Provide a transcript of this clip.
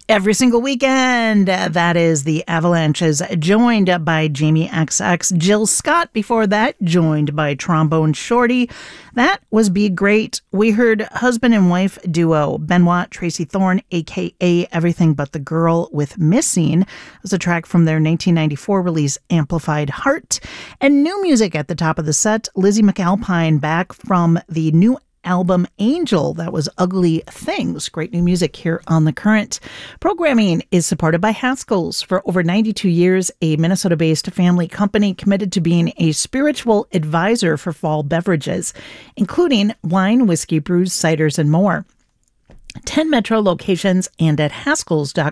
Every single weekend, that is the Avalanches, joined by Jamie XX. Jill Scott before that, joined by Trombone Shorty. That was Be Great. We heard husband and wife duo Benoit Tracy Thorn, a.k.a. Everything But the Girl with Missing. It was a track from their 1994 release Amplified Heart. And new music at the top of the set, Lizzie McAlpine back from the new album Angel. That was Ugly Things. Great new music here on The Current. Programming is supported by Haskell's. For over 92 years, a Minnesota-based family company committed to being a spiritual advisor for fall beverages, including wine, whiskey, brews, ciders, and more. 10 Metro locations and at Haskells.com.